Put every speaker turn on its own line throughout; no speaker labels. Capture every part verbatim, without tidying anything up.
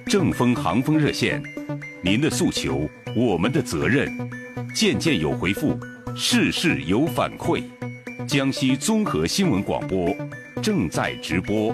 正风航风热线，您的诉求，我们的责任。件件有回复，事事有反馈。江西综合新闻广播正在直播。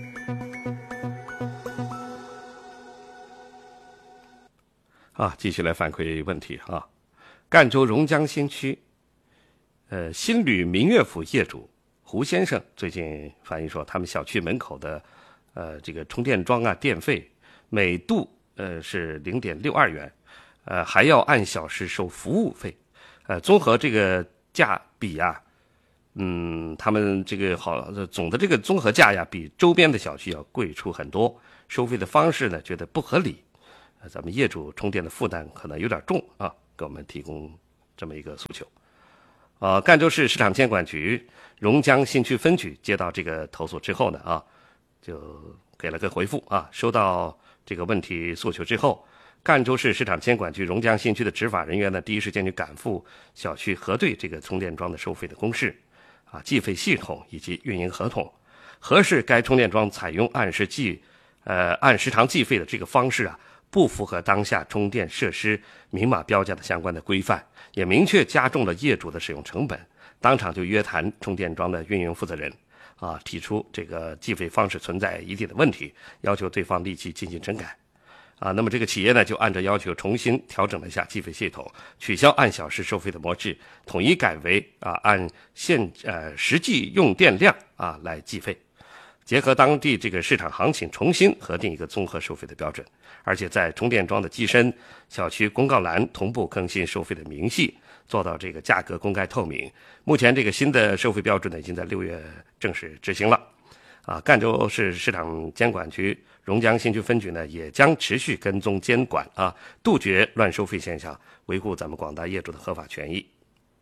啊，继续来反馈问题啊。赣州榕江新区，呃，新旅明月府业主胡先生最近反映说，他们小区门口的呃这个充电桩啊，电费每度呃是零点六二元，呃还要按小时收服务费，呃综合这个价比啊，嗯，他们这个好总的这个综合价呀，比周边的小区要贵出很多，收费的方式呢觉得不合理，呃咱们业主充电的负担可能有点重啊。给我们提供这么一个诉求。呃，赣州市市场监管局榕江新区分局接到这个投诉之后呢，啊，就给了个回复啊。收到这个问题诉求之后，赣州市市场监管局榕江新区的执法人员呢，第一时间就赶赴小区核对这个充电桩的收费的公示、啊计费系统以及运营合同，核实该充电桩采用按时计、呃按时长计费的这个方式啊，不符合当下充电设施明码标价的相关的规范，也明确加重了业主的使用成本，当场就约谈充电桩的运营负责人，啊，提出这个计费方式存在一定的问题，要求对方立即进行整改。啊，那么这个企业呢，就按照要求重新调整了一下计费系统，取消按小时收费的模式，统一改为啊按现呃实际用电量啊来计费。结合当地这个市场行情，重新核定一个综合收费的标准，而且在充电桩的机身、小区公告栏同步更新收费的明细，做到这个价格公开透明。目前这个新的收费标准呢，已经在六月正式执行了。啊，赣州市市场监管局榕江新区分局呢，也将持续跟踪监管啊，杜绝乱收费现象，维护咱们广大业主的合法权益。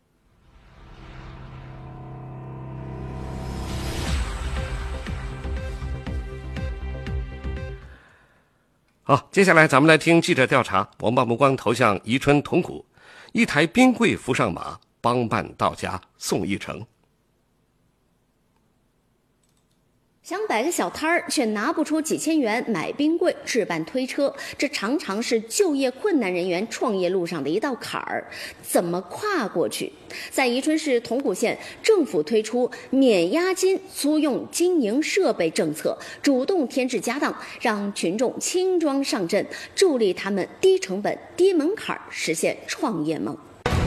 好，接下来咱们来听记者调查，我们把目光投向宜春铜鼓，一台冰柜扶上马，帮办到家送一程。
想摆个小摊儿，却拿不出几千元买冰柜、置办推车，这常常是就业困难人员创业路上的一道坎儿。怎么跨过去？在宜春市铜鼓县，政府推出免押金租用经营设备政策，主动添置家当，让群众轻装上阵，助力他们低成本、低门槛实现创业梦。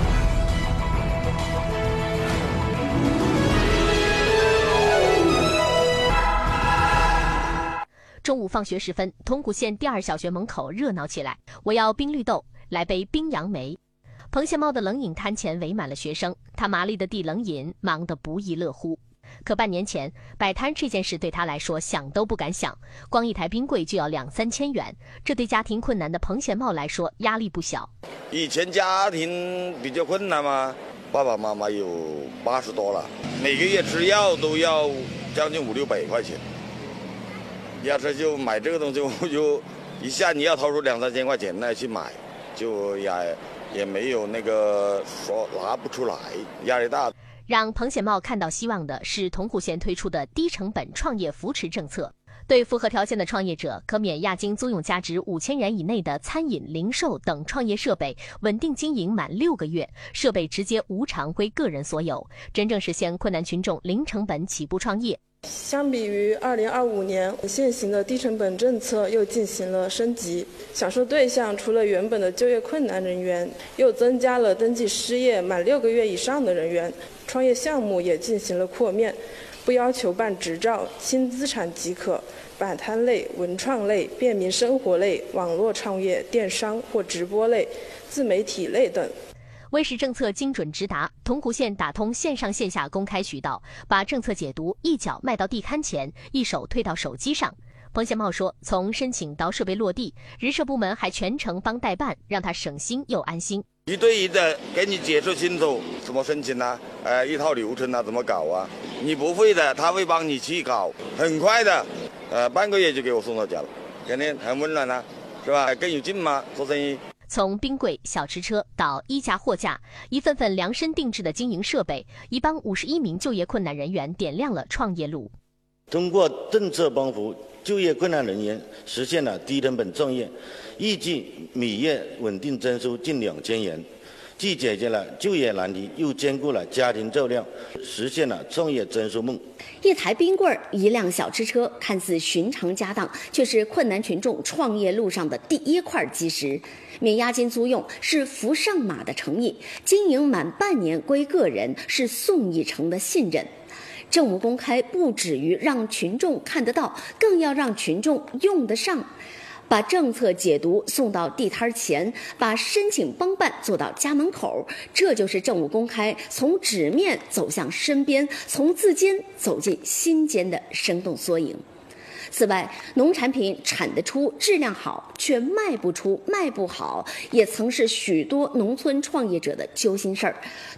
中午放学时分，铜鼓县第二小学门口热闹起来。我要冰绿豆，来杯冰杨梅。彭县茂的冷饮摊前围满了学生，他麻利的递冷饮，忙得不亦乐乎。可半年前，摆摊这件事对他来说想都不敢想，光一台冰柜就要两三千元，这对家庭困难的彭县茂来说压力不小。
以前家庭比较困难嘛，爸爸妈妈有八十多了，每个月吃药都要将近五六百块钱。要是就买这个东西，我就一下你要掏出两三千块钱来去买，就也也没有那个说拿不出来，压力大。
让彭显茂看到希望的是铜鼓县推出的低成本创业扶持政策，对符合条件的创业者可免押金租用价值五千元以内的餐饮、零售等创业设备，稳定经营满六个月，设备直接无偿归个人所有，真正实现困难群众零成本起步创业。
相比于二零二五年，现行的低成本政策又进行了升级，享受对象除了原本的就业困难人员，又增加了登记失业满六个月以上的人员，创业项目也进行了扩面，不要求办执照，轻资产即可，摆摊类、文创类、便民生活类、网络创业、电商或直播类、自媒体类等。
为使政策精准直达，铜鼓县打通线上线下公开渠道，把政策解读一脚迈到地摊前，一手推到手机上。彭显茂说，从申请到设备落地，人社部门还全程帮代办，让他省心又安心。
一对一的给你解释清楚怎么申请啊，呃，一套流程啊，怎么搞啊？你不会的，他会帮你去搞，很快的，呃，半个月就给我送到家了，肯定很温暖啊，是吧？更有劲嘛，做生意。
从冰柜、小吃车到衣架、货架，一份份量身定制的经营设备，已帮五十一名就业困难人员点亮了创业路。
通过政策帮扶， 就业困难人员实现了低成本创业，预计每月稳定增收近两千元，既解决了就业难题，又兼顾了家庭照料，实现了创业增收梦。
一台冰棍儿，一辆小吃车，看似寻常家当，却是困难群众创业路上的第一块基石。免押金租用是扶上马的诚意，经营满半年归个人是送一程的信任。政务公开不止于让群众看得到，更要让群众用得上。把政策解读送到地摊前，把申请帮办做到家门口，这就是政务公开从纸面走向身边，从字间走进心间的生动缩影。此外，农产品产得出、质量好，却卖不出、卖不好，也曾是许多农村创业者的揪心事儿。